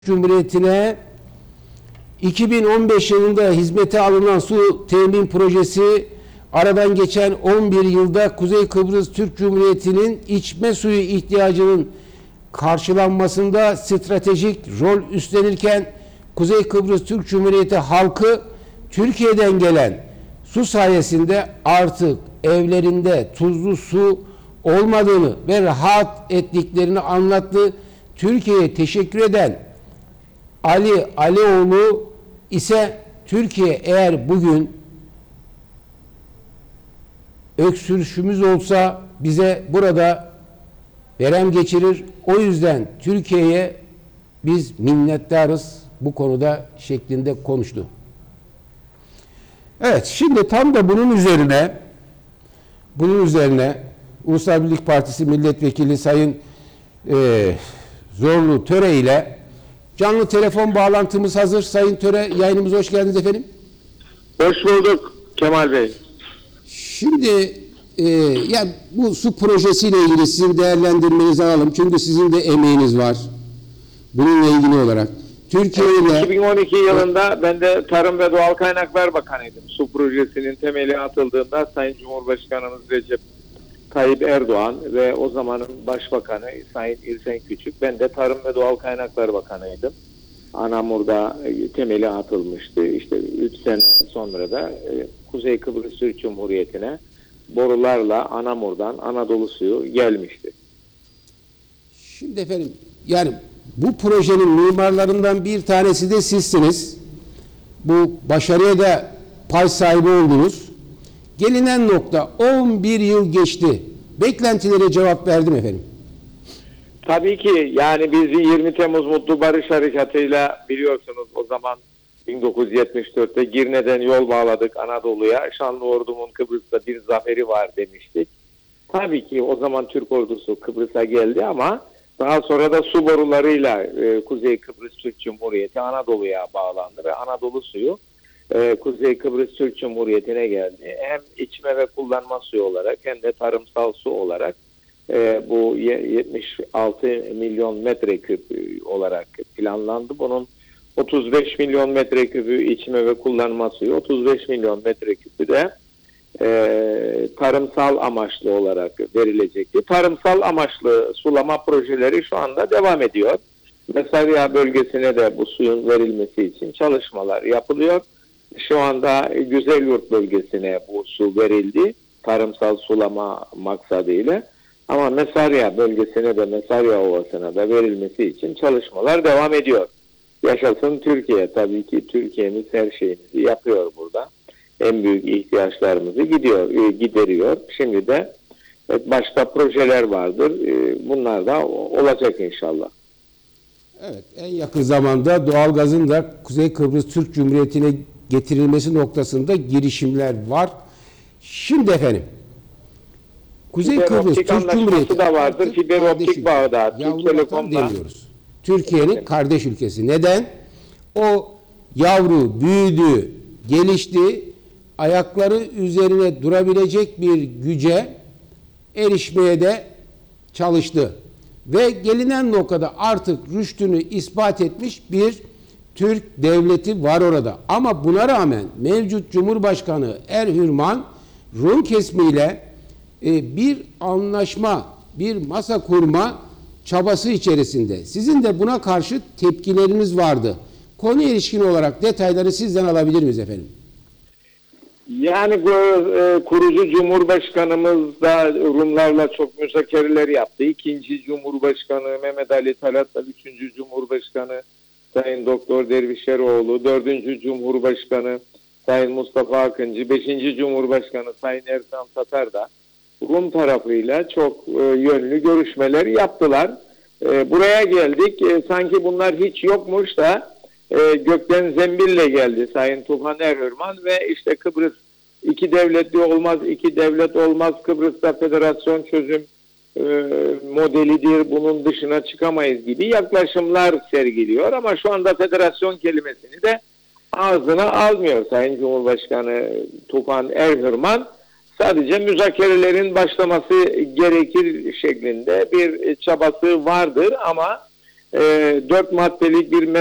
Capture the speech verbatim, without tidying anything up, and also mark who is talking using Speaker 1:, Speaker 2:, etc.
Speaker 1: Cumhuriyeti'ne iki bin on beş yılında hizmete alınan su temin projesi aradan geçen on bir yılda Kuzey Kıbrıs Türk Cumhuriyeti'nin içme suyu ihtiyacının karşılanmasında stratejik rol üstlenirken Kuzey Kıbrıs Türk Cumhuriyeti halkı Türkiye'den gelen su sayesinde artık evlerinde tuzlu su olmadığını ve rahat ettiklerini anlattı. Türkiye'ye teşekkür eden Ali Alioğlu ise Türkiye eğer bugün öksürüşümüz olsa bize burada verem geçirir. O yüzden Türkiye'ye biz minnettarız bu konuda şeklinde konuştu. Evet, şimdi tam da bunun üzerine bunun üzerine Ulusal Birlik Partisi Milletvekili Sayın e, Zorlu Töre ile canlı telefon bağlantımız hazır. Sayın Töre, yayınımıza hoş geldiniz efendim.
Speaker 2: Hoş bulduk Kemal Bey.
Speaker 1: Şimdi e, ya bu su projesiyle ilgili sizin değerlendirmenizi alalım. Çünkü sizin de emeğiniz var. Bununla ilgili olarak. Türkiye ile
Speaker 2: iki bin on iki yılında ben de Tarım ve Doğal Kaynaklar Bakanıydım. Su projesinin temeli atıldığında Sayın Cumhurbaşkanımız Recep Tayyip Erdoğan ve o zamanın Başbakanı Sayın İlsen Küçük, ben de Tarım ve Doğal Kaynaklar Bakanıydım. Anamur'da temeli atılmıştı. İşte üç sene sonra da Kuzey Kıbrıs Türk Cumhuriyeti'ne borularla Anamur'dan Anadolu suyu gelmişti.
Speaker 1: Şimdi efendim, yani bu projenin mimarlarından bir tanesi de sizsiniz. Bu başarıya da pay sahibi oldunuz. Gelinen nokta on bir yıl geçti. Beklentilere cevap verdim efendim.
Speaker 2: Tabii ki yani biz yirmi Temmuz Mutlu Barış Harekatı'yla biliyorsunuz o zaman bin dokuz yüz yetmiş dörtte Girne'den yol bağladık Anadolu'ya. Şanlı ordumun Kıbrıs'ta bir zaferi var demiştik. Tabii ki o zaman Türk ordusu Kıbrıs'a geldi ama daha sonra da su borularıyla e, Kuzey Kıbrıs Türk Cumhuriyeti Anadolu'ya bağlandı ve Anadolu suyu e, Kuzey Kıbrıs Türk Cumhuriyeti'ne geldi. Hem içme ve kullanma suyu olarak hem de tarımsal su olarak e, bu yetmiş altı milyon metreküp olarak planlandı. Bunun otuz beş milyon metreküpü içme ve kullanma suyu, otuz beş milyon metreküpü de e, tarımsal amaçlı olarak verilecekti. Tarımsal amaçlı sulama projeleri şu anda devam ediyor. Mesarya bölgesine de bu suyun verilmesi için çalışmalar yapılıyor. Şu anda Güzelyurt bölgesine bu su verildi tarımsal sulama maksadıyla. Ama Mesarya bölgesine de Mesarya Ovası'na da verilmesi için çalışmalar devam ediyor. Yaşasın Türkiye, tabii ki Türkiye'miz her şeyimizi yapıyor burada. En büyük ihtiyaçlarımızı gidiyor, gideriyor. Şimdi de başka projeler vardır. Bunlar da olacak inşallah.
Speaker 1: Evet, en yakın zamanda doğalgazın da Kuzey Kıbrıs Türk Cumhuriyeti'ne getirilmesi noktasında girişimler var. Şimdi efendim, Kuzey Kıbrıs Türk Cumhuriyeti
Speaker 2: da vardır. Fiberoptik bağı da.
Speaker 1: Türk Telekom'da demiyoruz. Türkiye'nin kardeş ülkesi. Neden? O yavru büyüdü, gelişti, ayakları üzerine durabilecek bir güce erişmeye de çalıştı. Ve gelinen noktada artık rüştünü ispat etmiş bir Türk devleti var orada. Ama buna rağmen mevcut Cumhurbaşkanı Erhürman Rum kesimiyle e, bir anlaşma, bir masa kurma çabası içerisinde. Sizin de buna karşı tepkileriniz vardı. Konuya ilişkin olarak detayları sizden alabilir miyiz efendim?
Speaker 2: Yani bu e, kurucu Cumhurbaşkanımız da Rumlarla çok müzakereler yaptı. İkinci Cumhurbaşkanı Mehmet Ali Talat'la üçüncü Cumhurbaşkanı Sayın Doktor Dervişeroğlu, dördüncü Cumhurbaşkanı Sayın Mustafa Akıncı, beşinci Cumhurbaşkanı Sayın Ersan Tatar da Rum tarafıyla çok e, yönlü görüşmeler yaptılar. E, buraya geldik. E, sanki bunlar hiç yokmuş da e, gökten zembille geldi Sayın Tufan Erhürman ve işte Kıbrıs iki devletli olmaz, iki devlet olmaz. Kıbrıs'ta federasyon çözüm e, modelidir. Bunun dışına çıkamayız gibi yaklaşımlar sergiliyor ama şu anda federasyon kelimesini de ağzına almıyor Sayın Cumhurbaşkanı Tufan Erhürman. Sadece müzakerelerin başlaması gerekir şeklinde bir çabası vardır ama e, dört maddelik bir